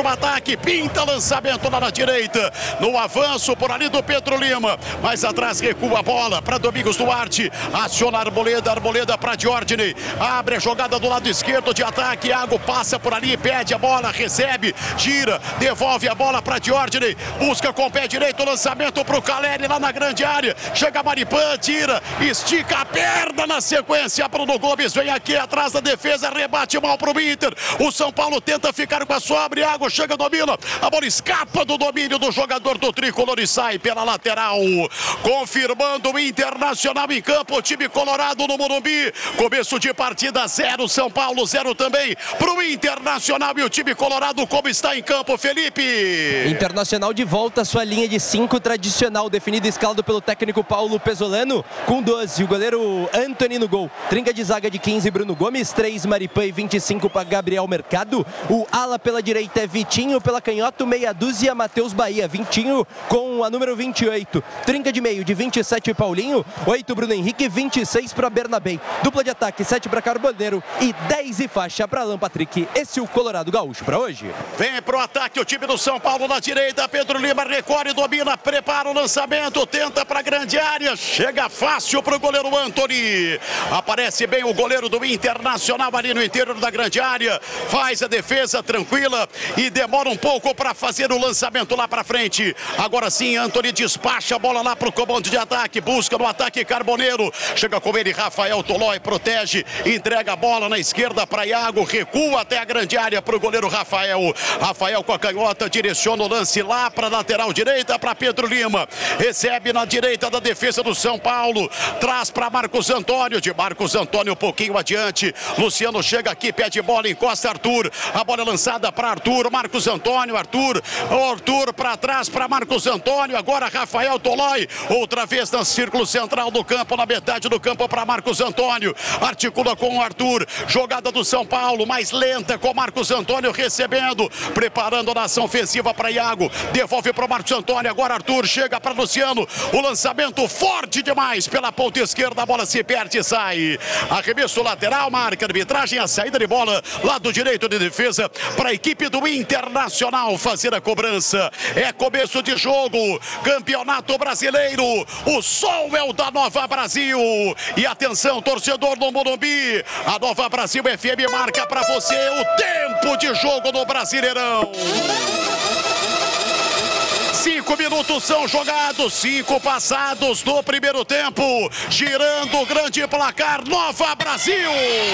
ataque, pinta lançamento lá na direita, no avanço por ali do Pedro Lima, mais atrás recua a bola para Domingos Duarte, aciona a Arboleda para Diordine, abre a jogada do lado esquerdo de ataque, Iago passa por ali, pede a bola, recebe, gira, devolve a bola para Diordine, busca com o pé direito o lançamento para o Caleri lá na grande área, chega Maripan, tira, estica a perna na sequência, Bruno Gomes vem aqui atrás da defesa, rebate mal para o Inter, o São Paulo tenta ficar com a sobra, Iago chega, domina, a bola escapa do domínio do jogador do Tricolor e sai pela lateral, confirmando o Internacional em campo, o time colorado no Morumbi, começo de partida 0, São Paulo 0 também para o Internacional e o time colorado como está em campo, Felipe. Internacional de volta à sua linha de 5 tradicional, definido e escalado pelo técnico Paulo Pesolano, com 12, o goleiro Antony no gol, trinca de zaga de 15, Bruno Gomes, 3, Maripan e 25 para Gabriel Mercado, o ala pela direita é Vitinho, pela canhota meia dúzia, Matheus Bahia, Vitinho com a número 28, trinca de meio de 27 Paulinho, 8 Bruno Henrique, 26 para Bernabé, dupla de ataque 7 para Carboneiro e 10 e faixa para Alan Patrick. Esse é o Colorado Gaúcho para hoje. Vem pro ataque o time do São Paulo na direita, Pedro Lima recorre, domina, prepara o lançamento, tenta para grande área, chega fácil pro goleiro Antony, aparece bem o goleiro do Internacional ali no interior da grande área, faz a defesa tranquila e demora um pouco para fazer o lançamento lá para frente. Agora sim, Antony despacha a bola lá pro comando de ataque, busca no ataque Carboneiro, chega com ele Rafael Tolói, protege, entrega a bola na esquerda para Iago, recua até a grande área pro goleiro Rafael com a canhota, direciona o lance lá para lateral direita para Pedro Lima, recebe na direita da defesa do São Paulo, traz para Marcos Antônio, de Marcos Antônio um pouquinho adiante, Luciano chega aqui, pede bola, encosta Arthur, a bola é lançada para Arthur, Marcos Antônio, Arthur para trás para Marcos Antônio, agora Rafael Tolói, outra vez no círculo central do campo, na metade do campo para Marcos Antônio, articula com o Arthur, jogada do São Paulo, mais lenta com Marcos Antônio recebendo, preparando a ação ofensiva para Iago, devolve para o Marcos Antônio, agora Arthur chega para Luciano, o lançamento forte demais pela ponta esquerda, a bola se perde e sai, arremesso lateral, marca a arbitragem, a saída de bola, lado direito de defesa para a equipe do Internacional fazer a cobrança, é começo de jogo, Campeonato Brasileiro, o sol é o da Nova Brasil, e atenção torcedor do Morumbi, a Nova Brasil FM marca para você o tempo de jogo no Brasileirão. 5 minutos são jogados, 5 passados do primeiro tempo, girando o grande placar, Nova Brasil.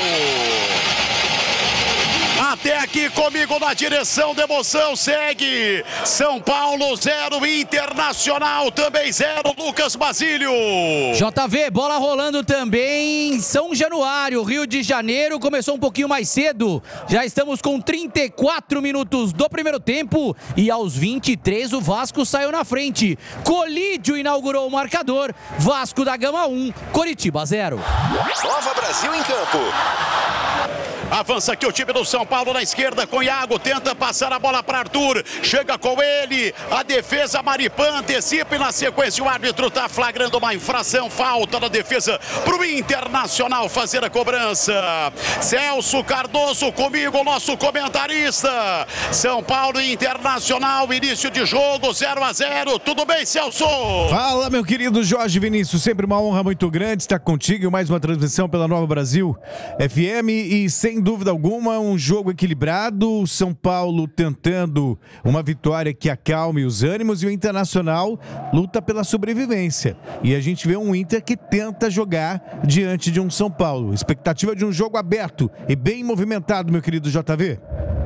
Até aqui comigo na direção da emoção, segue São Paulo 0, Internacional também 0, Lucas Basílio. JV, bola rolando também em São Januário, Rio de Janeiro, começou um pouquinho mais cedo, já estamos com 34 minutos do primeiro tempo e aos 23 o Vasco saiu na frente, Colídio inaugurou o marcador, Vasco da Gama 1, Coritiba 0. Nova Brasil em campo. Avança aqui o time do São Paulo na esquerda com Iago, tenta passar a bola para Arthur, chega com ele, a defesa Maripan antecipa e na sequência o árbitro está flagrando uma infração, falta na defesa para o Internacional fazer a cobrança. Celso Cardoso comigo, nosso comentarista. São Paulo e Internacional, início de jogo 0-0, tudo bem, Celso? Fala, meu querido Jorge Vinícius, sempre uma honra muito grande estar contigo em mais uma transmissão pela Nova Brasil FM e sem dúvida alguma, um jogo equilibrado, São Paulo tentando uma vitória que acalme os ânimos e o Internacional luta pela sobrevivência. E a gente vê um Inter que tenta jogar diante de um São Paulo. Expectativa de um jogo aberto e bem movimentado, meu querido JV.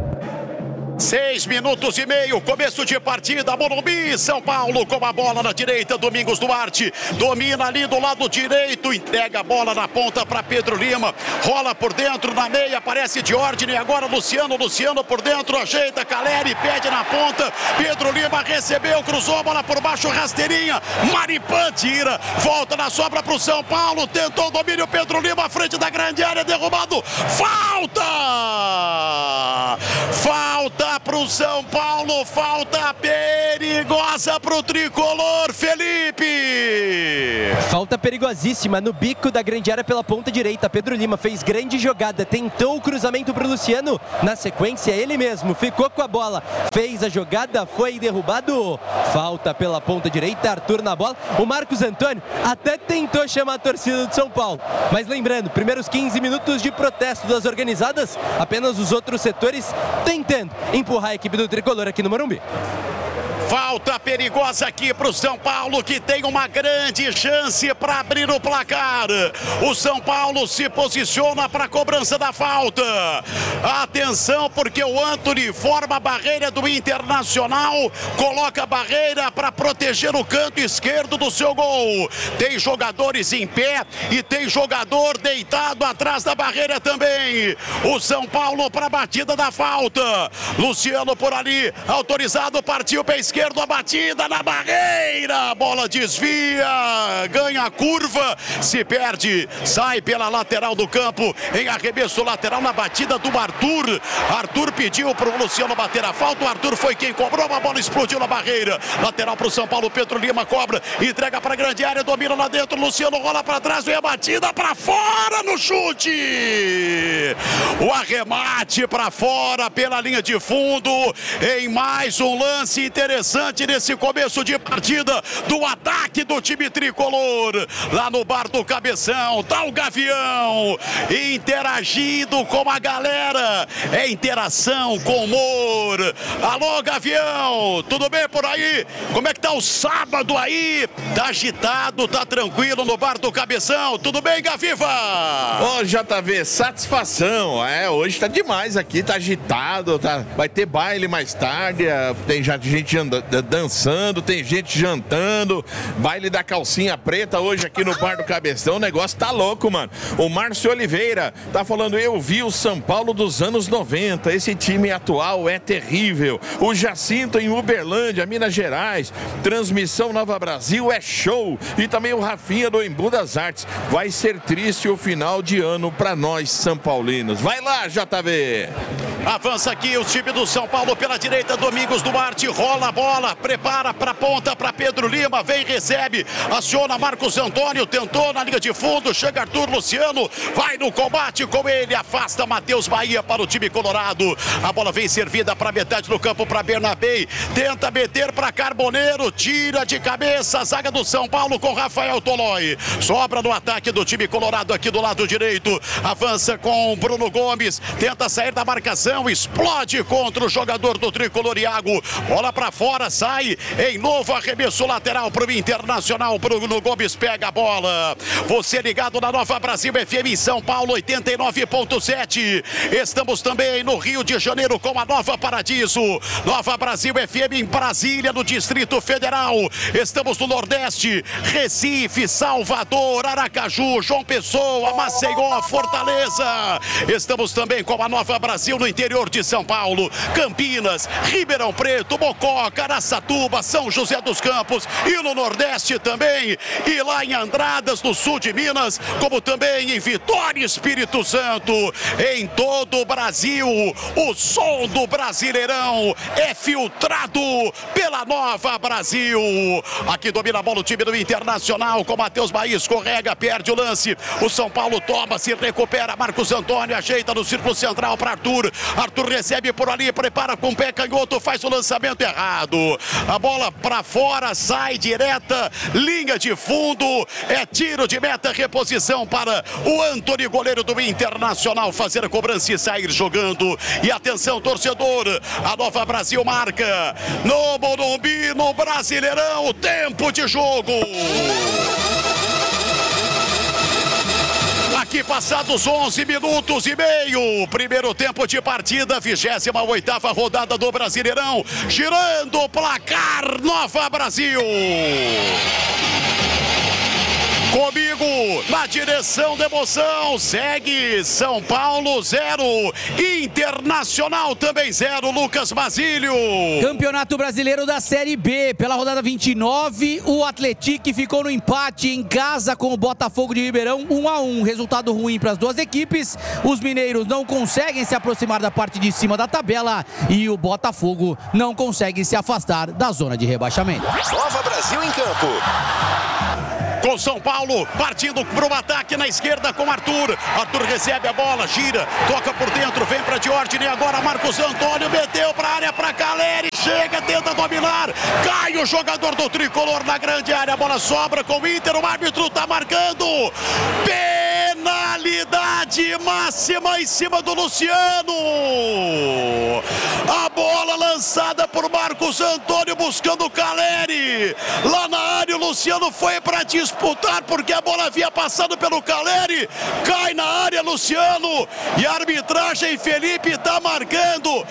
6 minutos e meio, começo de partida, Morumbi, São Paulo com a bola na direita, Domingos Duarte, domina ali do lado direito, entrega a bola na ponta para Pedro Lima, rola por dentro, na meia, aparece Diordine, agora Luciano por dentro, ajeita, Caleri, pede na ponta, Pedro Lima recebeu, cruzou a bola por baixo, rasteirinha, Maripan tira, volta na sobra para o São Paulo, tentou o domínio, Pedro Lima à frente da grande área, derrubado, falta para o São Paulo, falta perigosa para o Tricolor, Felipe. Falta perigosíssima no bico da grande área pela ponta direita. Pedro Lima fez grande jogada, tentou o cruzamento para o Luciano. Na sequência, ele mesmo ficou com a bola, fez a jogada, foi derrubado. Falta pela ponta direita, Arthur na bola. O Marcos Antônio até tentou chamar a torcida do São Paulo. Mas lembrando, primeiros 15 minutos de protesto das organizadas, apenas os outros setores tentando empurrar a equipe do Tricolor aqui no Morumbi. Falta perigosa aqui para o São Paulo, que tem uma grande chance para abrir o placar. O São Paulo se posiciona para a cobrança da falta. Atenção, porque o Antony forma a barreira do Internacional, coloca a barreira para proteger o canto esquerdo do seu gol. Tem jogadores em pé e tem jogador deitado atrás da barreira também. O São Paulo para a batida da falta. Luciano por ali, autorizado, partiu para a esquerda. A batida na barreira, a bola desvia, ganha a curva, se perde, sai pela lateral do campo, em arremesso lateral na batida do Arthur. Arthur pediu para o Luciano bater a falta, o Arthur foi quem cobrou, a bola explodiu na barreira, lateral para o São Paulo, Pedro Lima cobra, entrega para a grande área, domina lá dentro, Luciano rola para trás, vem a batida para fora no chute, o arremate para fora pela linha de fundo, em mais um lance interessante nesse começo de partida do ataque do time tricolor. Lá no bar do Cabeção, tá o Gavião interagindo com a galera. É interação com humor. Alô, Gavião, tudo bem por aí? Como é que tá o sábado aí? Tá agitado, tá tranquilo no bar do Cabeção? Tudo bem, Gaviva? Ô, JV, satisfação. Hoje tá demais aqui, tá agitado, vai ter baile mais tarde, tem já gente dançando, tem gente jantando, baile da calcinha preta hoje aqui no bar do Cabeção, o negócio tá louco, mano. O Márcio Oliveira tá falando, eu vi o São Paulo dos anos 90, esse time atual é terrível. O Jacinto em Uberlândia, Minas Gerais, transmissão Nova Brasil é show. E também o Rafinha do Embu das Artes, vai ser triste o final de ano pra nós São Paulinos. Vai lá, JV! Avança aqui o time do São Paulo pela direita, Domingos Duarte, rola a bola, prepara para a ponta para Pedro Lima, vem, recebe, aciona Marcos Antônio, tentou na linha de fundo, chega Arthur, Luciano, vai no combate com ele, afasta Matheus Bahia para o time colorado, a bola vem servida para metade do campo para Bernabé, tenta meter para Carboneiro, tira de cabeça a zaga do São Paulo com Rafael Tolói, sobra no ataque do time colorado aqui do lado direito, avança com Bruno Gomes, tenta sair da marcação, explode contra o jogador do Tricolor Iago, bola para fora, sai em novo arremesso lateral para o Internacional. Bruno Gomes pega a bola. Você ligado na Nova Brasil FM em São Paulo 89.7. Estamos também no Rio de Janeiro com a Nova Paradiso. Nova Brasil FM em Brasília, no Distrito Federal. Estamos no Nordeste, Recife, Salvador, Aracaju, João Pessoa, Maceió, Fortaleza. Estamos também com a Nova Brasil no interior de São Paulo, Campinas, Ribeirão Preto, Mococa, Araçatuba, São José dos Campos e no Nordeste também, e lá em Andradas, no sul de Minas, como também em Vitória, Espírito Santo, em todo o Brasil. O som do Brasileirão é filtrado pela Nova Brasil. Aqui domina a bola o time do Internacional com Matheus Bahia, escorrega, perde o lance. O São Paulo toma, se recupera, Marcos Antônio ajeita no círculo central para Arthur. Arthur recebe por ali, prepara com o pé canhoto, faz o lançamento errado. A bola para fora, sai direta, linha de fundo, é tiro de meta, reposição para o Antony, goleiro do Internacional, fazer a cobrança e sair jogando. E atenção, torcedor, a Nova Brasil marca no Morumbi, no Brasileirão, tempo de jogo. Aqui passados 11 minutos e meio, primeiro tempo de partida, 28ª rodada do Brasileirão, girando o placar Nova Brasil. Comigo, na direção da emoção, segue São Paulo 0, Internacional também 0, Lucas Basílio. Campeonato Brasileiro da Série B, pela rodada 29, o Atlético ficou no empate em casa com o Botafogo de Ribeirão, 1-1, resultado ruim para as duas equipes. Os mineiros não conseguem se aproximar da parte de cima da tabela e o Botafogo não consegue se afastar da zona de rebaixamento. Nova Brasil em campo. com São Paulo, partindo para o ataque na esquerda com Arthur. Arthur recebe a bola, gira, toca por dentro, vem para Diógenes, agora Marcos Antônio, meteu para a área para Caleri, chega, tenta dominar, cai o jogador do tricolor na grande área, a bola sobra com o Inter, o árbitro está marcando penalidade máxima em cima do Luciano. A bola lançada por Marcos Antônio buscando o Caleri. Lá na área o Luciano foi para disputar porque a bola havia passado pelo Caleri. Cai na área Luciano e a arbitragem Felipe está marcando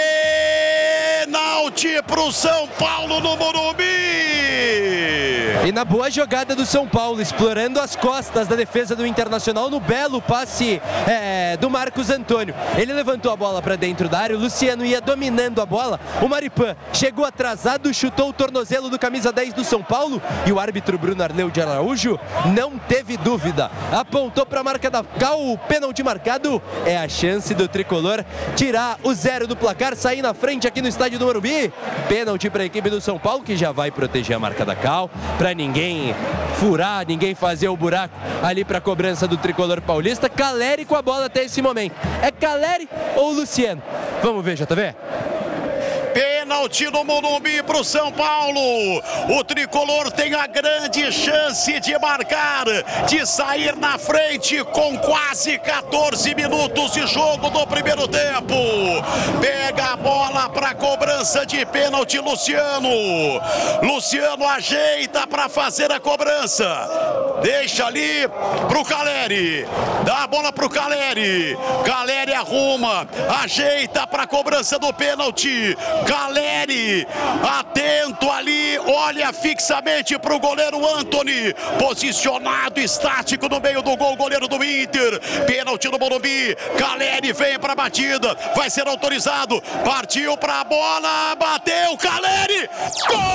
pênalti para o São Paulo no Morumbi. E na boa jogada do São Paulo, explorando as costas da defesa do Internacional no belo passe do Marcos Antônio. Ele levantou a bola para dentro da área, o Luciano ia dominando a bola, o Maripan chegou atrasado, chutou o tornozelo do camisa 10 do São Paulo e o árbitro Bruno Arleu de Araújo não teve dúvida, apontou para a marca da Cal, o pênalti marcado, é a chance do tricolor tirar o 0 do placar, sair na frente aqui no estádio do Morumbi. Pênalti para a equipe do São Paulo, que já vai proteger a marca da Cal, para ninguém furar, ninguém fazer o buraco ali para a cobrança do tricolor paulista. Caleri com a bola até esse momento. É Caleri ou Luciano? Vamos ver, JV. Pênalti no Morumbi para o São Paulo. O tricolor tem a grande chance de marcar, de sair na frente com quase 14 minutos de jogo do primeiro tempo. Pega a bola para a cobrança de pênalti Luciano. Luciano ajeita para fazer a cobrança. Deixa ali para o Caleri. Dá a bola para o Caleri. Caleri arruma, ajeita para a cobrança do pênalti. Caleri, atento ali, olha fixamente para o goleiro Antony, posicionado, estático no meio do gol, goleiro do Inter. Pênalti no Morumbi, Caleri vem para a batida, vai ser autorizado, partiu para a bola, bateu, Caleri, gol!